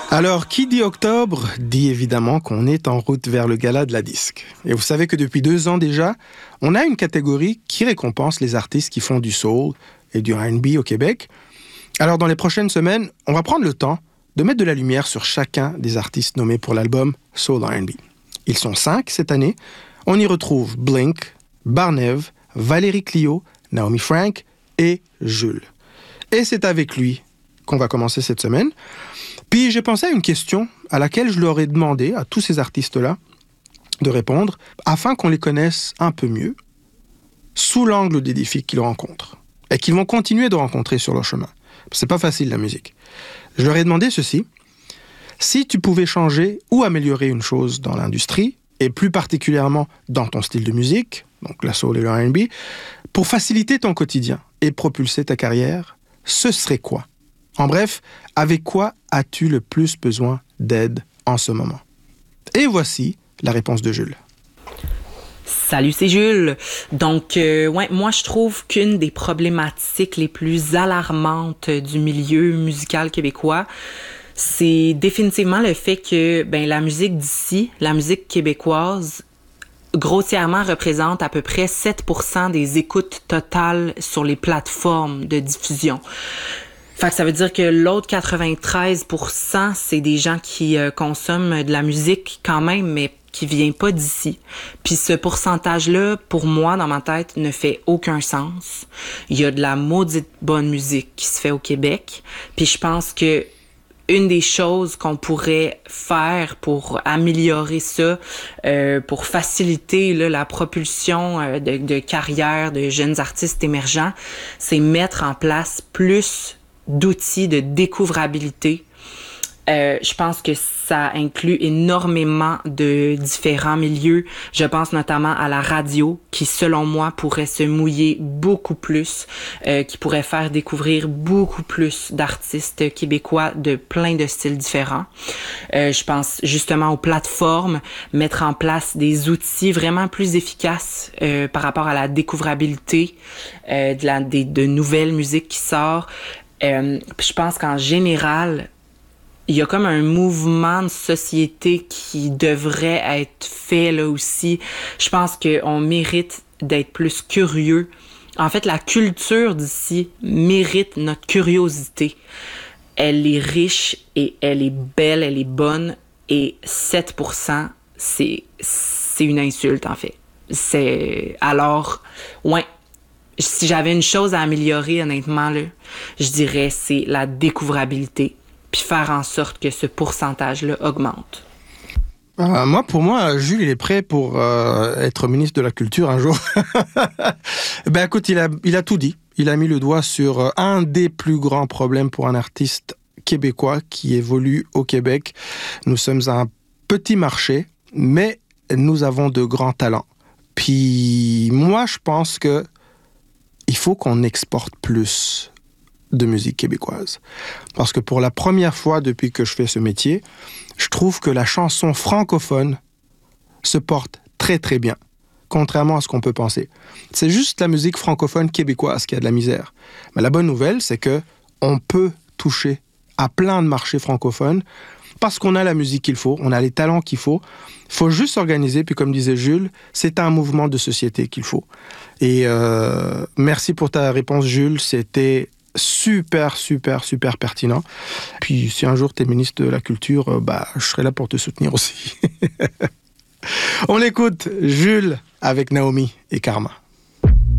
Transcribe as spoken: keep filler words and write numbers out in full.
Alors, qui dit octobre, dit évidemment qu'on est en route vers le gala de la disque. Et vous savez que depuis deux ans déjà, on a une catégorie qui récompense les artistes qui font du soul et du R and B au Québec. Alors, dans les prochaines semaines, on va prendre le temps de mettre de la lumière sur chacun des artistes nommés pour l'album Soul R and B. Ils sont cinq cette année. On y retrouve Blink, Barnev, Valérie Clio, Naomi Frank et Jules. Et c'est avec lui qu'on va commencer cette semaine. Puis j'ai pensé à une question à laquelle je leur ai demandé à tous ces artistes-là de répondre afin qu'on les connaisse un peu mieux sous l'angle des défis qu'ils rencontrent et qu'ils vont continuer de rencontrer sur leur chemin. C'est pas facile la musique. Je leur ai demandé ceci: si tu pouvais changer ou améliorer une chose dans l'industrie et plus particulièrement dans ton style de musique, donc la soul et le R and B, pour faciliter ton quotidien et propulser ta carrière, ce serait quoi? En bref, avec quoi as-tu le plus besoin d'aide en ce moment? Et voici la réponse de Jules. Salut, c'est Jules. Donc, euh, ouais, moi, je trouve qu'une des problématiques les plus alarmantes du milieu musical québécois, c'est définitivement le fait que ben, la musique d'ici, la musique québécoise, grossièrement représente à peu près sept pour cent des écoutes totales sur les plateformes de diffusion. Fait que ça veut dire que l'autre quatre-vingt-treize pour cent, c'est des gens qui euh, consomment de la musique quand même, mais qui vient pas d'ici. Puis ce pourcentage-là, pour moi, dans ma tête, ne fait aucun sens. Il y a de la maudite bonne musique qui se fait au Québec. Puis je pense que une des choses qu'on pourrait faire pour améliorer ça, euh, pour faciliter là, la propulsion euh, de, de carrière de jeunes artistes émergents, c'est mettre en place plus d'outils de découvrabilité. Euh, je pense que ça inclut énormément de différents milieux. Je pense notamment à la radio, qui, selon moi, pourrait se mouiller beaucoup plus, euh, qui pourrait faire découvrir beaucoup plus d'artistes québécois de plein de styles différents. Euh, je pense justement aux plateformes, mettre en place des outils vraiment plus efficaces euh, par rapport à la découvrabilité euh, de, la, des, de nouvelles musiques qui sortent. Euh, je pense qu'en général, il y a comme un mouvement de société qui devrait être fait là aussi. Je pense qu'on mérite d'être plus curieux. En fait, la culture d'ici mérite notre curiosité. Elle est riche et elle est belle, elle est bonne. Et sept pour cent, c'est, c'est une insulte, en fait. C'est... Alors, ouais. Si j'avais une chose à améliorer, honnêtement, là, je dirais c'est la découvrabilité, puis faire en sorte que ce pourcentage-là augmente. Euh, moi, pour moi, Jules, il est prêt pour euh, être ministre de la Culture un jour. Ben écoute, il a, il a tout dit. Il a mis le doigt sur un des plus grands problèmes pour un artiste québécois qui évolue au Québec. Nous sommes un petit marché, mais nous avons de grands talents. Puis moi, je pense que il faut qu'on exporte plus de musique québécoise. Parce que pour la première fois depuis que je fais ce métier, je trouve que la chanson francophone se porte très très bien, contrairement à ce qu'on peut penser. C'est juste la musique francophone québécoise qui a de la misère. Mais la bonne nouvelle, c'est que on peut toucher à plein de marchés francophones parce qu'on a la musique qu'il faut, on a les talents qu'il faut. Il faut juste s'organiser, puis comme disait Jules, c'est un mouvement de société qu'il faut. Et euh, merci pour ta réponse, Jules. C'était super, super, super pertinent. Puis si un jour tu es ministre de la Culture, euh, bah, je serai là pour te soutenir aussi. On écoute Jules avec Naomi et Karma.